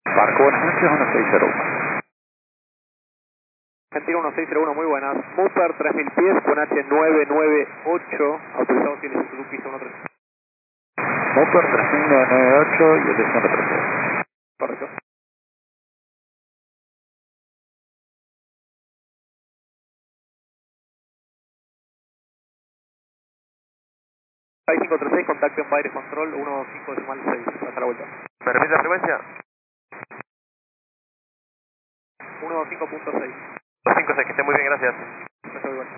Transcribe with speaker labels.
Speaker 1: Barco, buenas noches, 1601.
Speaker 2: Argentina 1601, muy buenas. Mopar 3000 pies con H998, autorizado si el Suzuki 13.
Speaker 1: Motor 3998 y el S113.
Speaker 2: Correcto. Hay 536, contacto en Baires Control 15.6, hasta la vuelta.
Speaker 3: ¿Permite la frecuencia?
Speaker 2: 15.6.
Speaker 3: 256, que esté muy bien, gracias.
Speaker 2: Eso igual.